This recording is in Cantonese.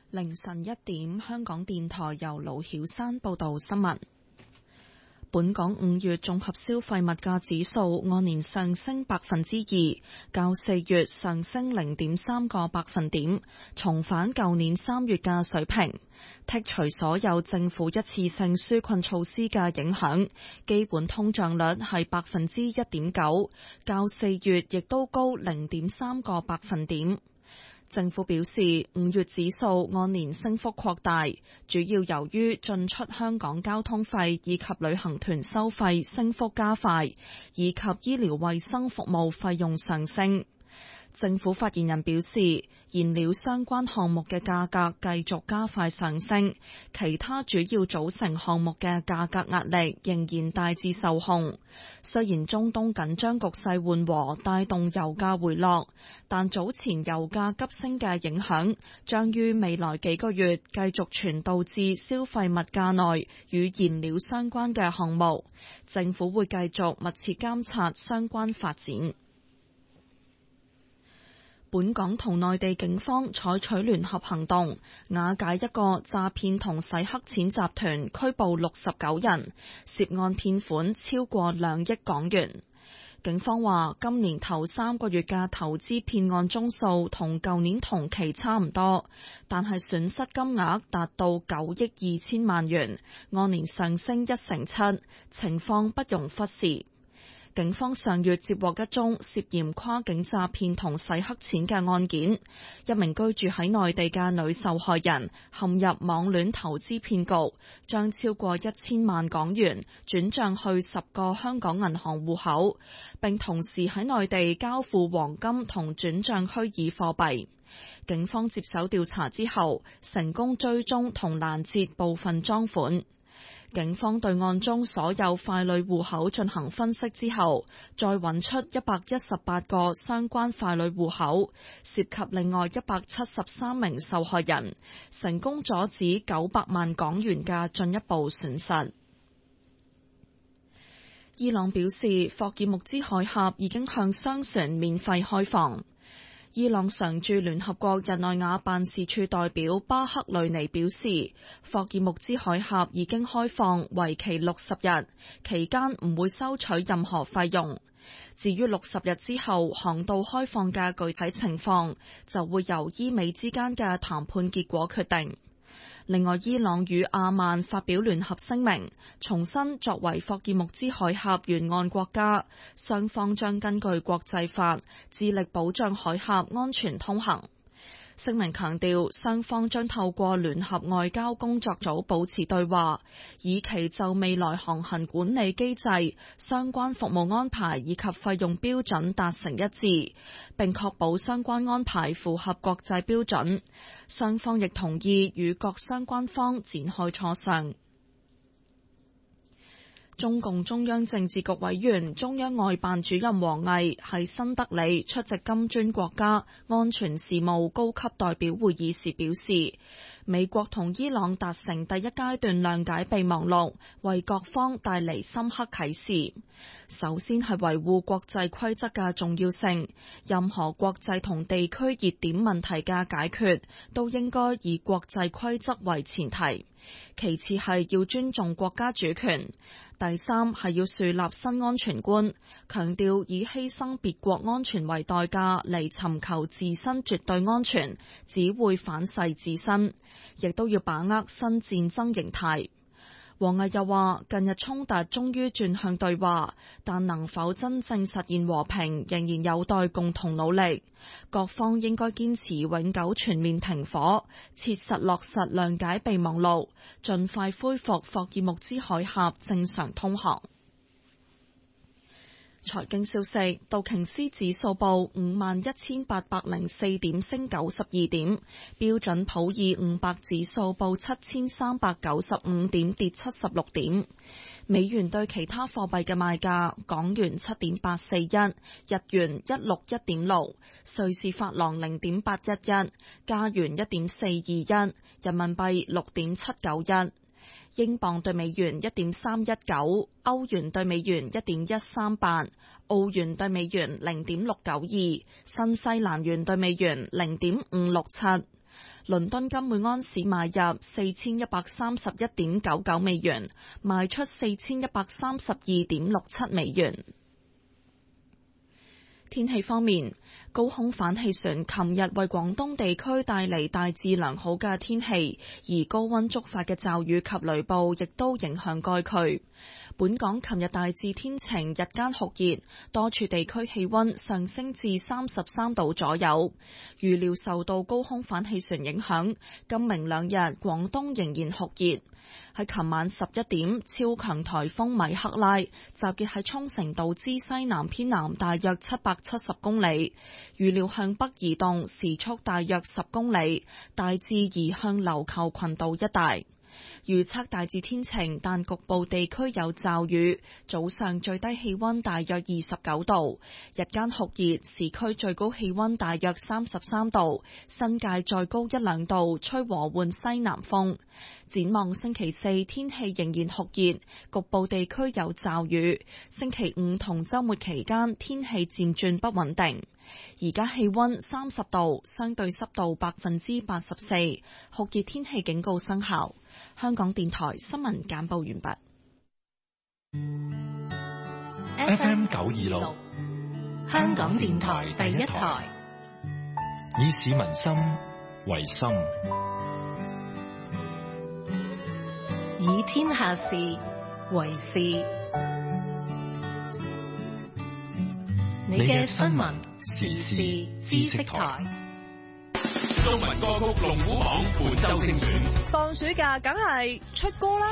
凌晨1點，香港電台由盧曉山報道新聞。本港5月綜合消費物價指數按年上升2%，較4月上升0.3個百分點，重返舊年3月嘅水平。剔除所有政府一次性紓困措施嘅影響，基本通脹率係1.9%，較4月亦都高0.3個百分點。政府表示，5月指數按年升幅擴大，主要由於進出香港交通費以及旅行團收費升幅加快，以及醫療衛生服務費用上升。政府發言人表示，燃料相關項目嘅價格繼續加快上升，其他主要組成項目嘅價格壓力仍然大致受控。雖然中東緊張局勢緩和帶動油價回落，但早前油價急升嘅影響將於未來幾個月繼續傳導至消費物價內與燃料相關嘅項目。政府會繼續密切監察相關發展。本港同內地警方採取聯合行動，瓦解一個詐騙同洗黑錢集團，拘捕69人，涉案騙款超過2億港元。警方話，今年頭3個月嘅投資騙案宗數同舊年同期差唔多，但係損失金額達到9億2千萬元，按年上升7%，情況不容忽視。警方上月接獲一宗涉嫌跨境詐騙同洗黑錢嘅案件，一名居住喺內地嘅女受害人陷入網戀投資騙局，將超過1000萬港元轉賬去10個香港銀行戶口，並同時喺內地交付黃金同轉賬虛擬貨幣。警方接手調查之後，成功追蹤同攔截部分贓款。警方對案中所有傀儡戶口進行分析之後，再揾出118個相關傀儡戶口，涉及另外173名受害人，成功阻止900萬港元嘅進一步損失。伊朗表示，霍爾木茲海峽已經向商船免費開放。伊朗常駐聯合國日內瓦辦事處代表巴克雷尼表示，霍爾木茲海峽已經開放，為期60日，期間唔會收取任何費用。至於60日之後航道開放嘅具體情況，就會由伊美之間嘅談判結果決定。另外，伊朗與阿曼發表聯合聲明，重申作為霍爾木茲海峽沿岸國家，雙方將根據國際法致力保障海峽安全通行。聲明強調，雙方將透過聯合外交工作組保持對話，以期就未來航行管理機制、相關服務安排以及費用標準達成一致，並確保相關安排符合國際標準。雙方亦同意與各相關方展開磋商。中共中央政治局委員、中央外辦主任王毅喺新德里出席金磚國家安全事務高級代表會議時表示，美國同伊朗達成第一階段諒解備忘錄，為各方帶嚟深刻啟示。首先係維護國際規則嘅重要性，任何國際同地區熱點問題嘅解決，都應該以國際規則為前提。其次係要尊重國家主權。第三係要樹立新安全觀，強調以犧牲別國安全為代價嚟尋求自身絕對安全，只會反噬自身，亦都要把握新戰爭形態。王毅又話，近日衝突終於轉向對話，但能否真正實現和平，仍然有待共同努力。各方應該堅持永久全面停火，切實落實諒解備忘錄，盡快恢復霍爾木茲海峽正常通航。財經消息，道瓊斯指數報51,804點，升92點；標準普爾500指數報7,395點，跌76點。美元對其他貨幣嘅賣價：港元7.841，日元161.6，瑞士法郎0.811，加元1.421，人民幣6.791。英鎊對美元1.319，歐元對美元1.138，澳元對美元0.692，新西蘭元對美元0.567。 倫敦金每安士買入4131.99美元，賣出4132.67美元。天氣方面，高空反氣旋琴日為廣東地區帶嚟大致良好嘅天氣，而高溫觸發嘅驟雨及雷暴亦都影響該區。本港琴日大致天晴，日間酷熱，多處地區氣溫上升至33度左右。預料受到高空反氣旋影響，今明兩日廣東仍然酷熱。喺琴晚11點，超強颱風米克拉集結喺沖繩島之西南偏南大約770公里，預料向北移動，時速大約10公里，大致移向琉球群島一帶。預測大致天晴，但局部地區有驟雨。早上最低氣溫大約29度，日間酷熱，市區最高氣溫大約33度，新界再高1-2度，吹和緩西南風。展望星期四天氣仍然酷熱，局部地區有驟雨。星期五同週末期間天氣漸轉不穩定。而家氣溫30度，相對濕度84%，酷熱天氣警告生效。香港電台新聞簡報完畢。 FM 926，香港電台第一台，以市民心為心， 以天下事為事。你嘅新聞時事知識台。 中文歌曲龍虎榜本周精選。 放暑假梗係出歌啦。